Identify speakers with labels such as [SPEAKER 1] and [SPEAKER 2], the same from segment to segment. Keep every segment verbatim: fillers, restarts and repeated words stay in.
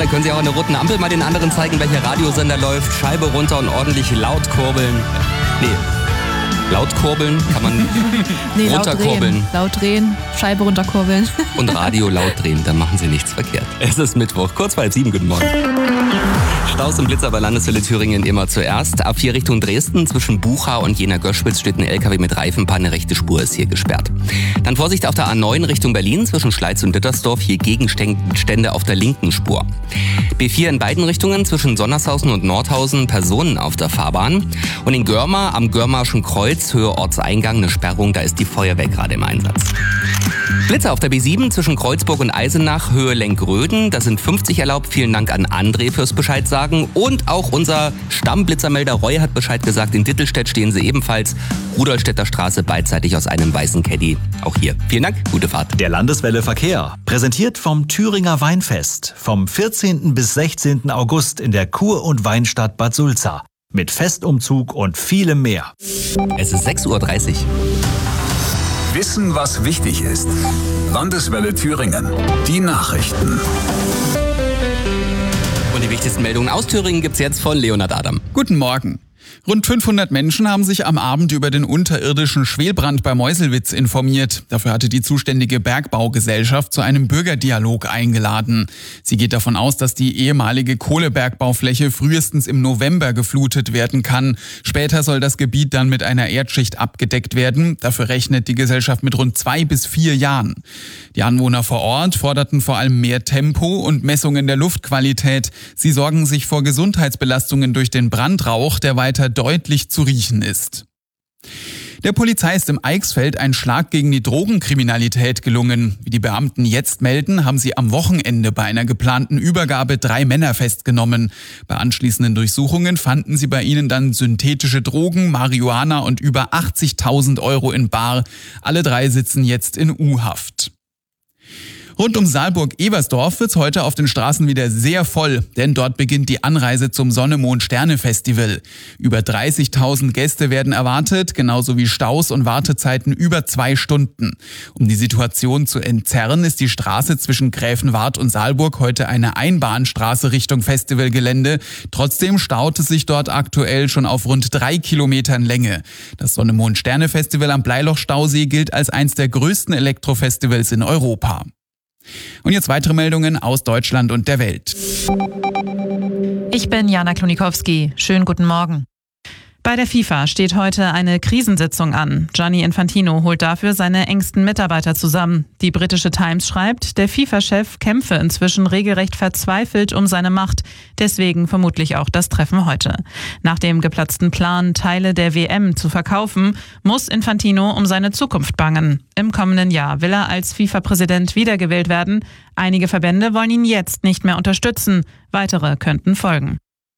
[SPEAKER 1] da können Sie auch an der roten Ampel mal den anderen zeigen, welcher Radiosender läuft. Scheibe runter und ordentlich laut kurbeln. Nee, laut kurbeln kann man
[SPEAKER 2] nee,
[SPEAKER 1] runterkurbeln.
[SPEAKER 2] Laut drehen, Scheibe runterkurbeln.
[SPEAKER 1] Und Radio laut drehen, dann machen Sie nichts verkehrt. Es ist Mittwoch, kurz vor halb sieben, guten Morgen. Staus und Blitzer bei Landeswelle Thüringen immer zuerst. A vier Richtung Dresden zwischen Buchau und Jena-Göschwitz steht ein L K W mit Reifenpanne. Rechte Spur ist hier gesperrt. Dann Vorsicht auf der A neun Richtung Berlin zwischen Schleiz und Dittersdorf. Hier Gegenstände auf der linken Spur. B vier in beiden Richtungen zwischen Sonnershausen und Nordhausen. Personen auf der Fahrbahn. Und in Görmar am Görmarschen Kreuz, Höhe Ortseingang, eine Sperrung. Da ist die Feuerwehr gerade im Einsatz. Blitzer auf der B sieben zwischen Kreuzburg und Eisenach, Höhe Lenkröden. Da sind fünfzig erlaubt. Vielen Dank an André fürs Bescheid sagen. Und auch unser Stammblitzermelder Roy hat Bescheid gesagt. In Dittelstedt stehen sie ebenfalls. Rudolstädter Straße beidseitig aus einem weißen Caddy. Auch hier. Vielen Dank, gute Fahrt.
[SPEAKER 3] Der Landeswelle Verkehr. Präsentiert vom Thüringer Weinfest. Vom vierzehnten bis sechzehnten August in der Kur- und Weinstadt Bad Sulza. Mit Festumzug und vielem mehr.
[SPEAKER 1] Es ist sechs Uhr dreißig.
[SPEAKER 4] Wissen, was wichtig ist. Landeswelle Thüringen. Die Nachrichten.
[SPEAKER 1] Und die wichtigsten Meldungen aus Thüringen gibt's jetzt von Leonhard Adam.
[SPEAKER 5] Guten Morgen. Rund fünfhundert Menschen haben sich am Abend über den unterirdischen Schwelbrand bei Meuselwitz informiert. Dafür hatte die zuständige Bergbaugesellschaft zu einem Bürgerdialog eingeladen. Sie geht davon aus, dass die ehemalige Kohlebergbaufläche frühestens im November geflutet werden kann. Später soll das Gebiet dann mit einer Erdschicht abgedeckt werden. Dafür rechnet die Gesellschaft mit rund zwei bis vier Jahren. Die Anwohner vor Ort forderten vor allem mehr Tempo und Messungen der Luftqualität. Sie sorgen sich vor Gesundheitsbelastungen durch den Brandrauch, der weiter deutlich zu riechen ist. Der Polizei ist im Eichsfeld ein Schlag gegen die Drogenkriminalität gelungen. Wie die Beamten jetzt melden, haben sie am Wochenende bei einer geplanten Übergabe drei Männer festgenommen. Bei anschließenden Durchsuchungen fanden sie bei ihnen dann synthetische Drogen, Marihuana und über achtzigtausend Euro in bar. Alle drei sitzen jetzt in U-Haft. Rund um Saalburg-Ebersdorf wird's heute auf den Straßen wieder sehr voll, denn dort beginnt die Anreise zum Sonne-Mond-Sterne-Festival. Über dreißigtausend Gäste werden erwartet, genauso wie Staus und Wartezeiten über zwei Stunden. Um die Situation zu entzerren, ist die Straße zwischen Gräfenwart und Saalburg heute eine Einbahnstraße Richtung Festivalgelände. Trotzdem staut es sich dort aktuell schon auf rund drei Kilometern Länge. Das Sonne-Mond-Sterne-Festival am Bleiloch-Stausee gilt als eins der größten Elektrofestivals in Europa. Und jetzt weitere Meldungen aus Deutschland und der Welt.
[SPEAKER 6] Ich bin Jana Klonikowski. Schönen guten Morgen. Bei der FIFA steht heute eine Krisensitzung an. Gianni Infantino holt dafür seine engsten Mitarbeiter zusammen. Die britische Times schreibt, der FIFA-Chef kämpfe inzwischen regelrecht verzweifelt um seine Macht. Deswegen vermutlich auch das Treffen heute. Nach dem geplatzten Plan, Teile der W M zu verkaufen, muss Infantino um seine Zukunft bangen. Im kommenden Jahr will er als FIFA-Präsident wiedergewählt werden. Einige Verbände wollen ihn jetzt nicht mehr unterstützen. Weitere könnten folgen.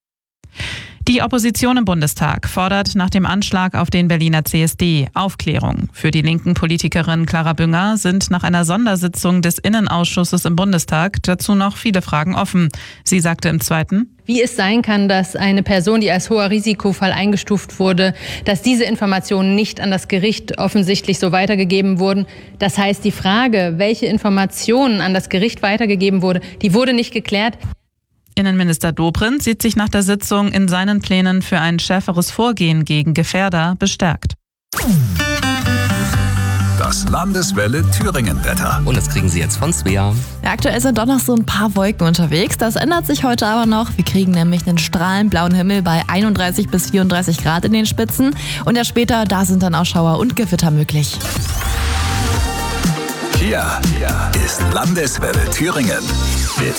[SPEAKER 6] Die Opposition im Bundestag fordert nach dem Anschlag auf den Berliner C S D Aufklärung. Für die linken Politikerin Clara Bünger sind nach einer Sondersitzung des Innenausschusses im Bundestag dazu noch viele Fragen offen. Sie sagte im Zweiten:
[SPEAKER 7] Wie es sein kann, dass eine Person, die als hoher Risikofall eingestuft wurde, dass diese Informationen nicht an das Gericht offensichtlich so weitergegeben wurden. Das heißt, die Frage, welche Informationen an das Gericht weitergegeben wurde, die wurde nicht geklärt.
[SPEAKER 6] Innenminister Dobrindt sieht sich nach der Sitzung in seinen Plänen für ein schärferes Vorgehen gegen Gefährder bestärkt.
[SPEAKER 4] Das Landeswelle Thüringen-Wetter.
[SPEAKER 1] Und das kriegen Sie jetzt von Svea.
[SPEAKER 2] Ja, aktuell sind doch noch so ein paar Wolken unterwegs. Das ändert sich heute aber noch. Wir kriegen nämlich einen strahlend blauen Himmel bei einunddreißig bis vierunddreißig Grad in den Spitzen. Und ja, später, da sind dann auch Schauer und Gewitter möglich.
[SPEAKER 4] Hier, hier ist Landeswelle Thüringen.